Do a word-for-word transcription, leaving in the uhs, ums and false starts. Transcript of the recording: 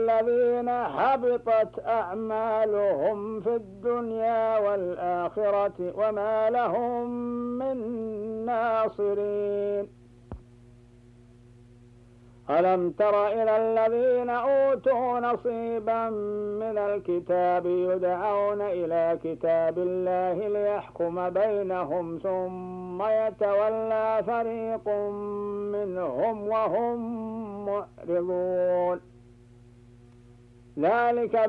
الذين حبطت أعمالهم في الدنيا والآخرة وما لهم من ناصرين. ألم تر إلى الذين أوتوا نصيبا من الكتاب يدعون إلى كتاب الله ليحكم بينهم ثم يتولى فريق منهم وهم معرضون. ذلك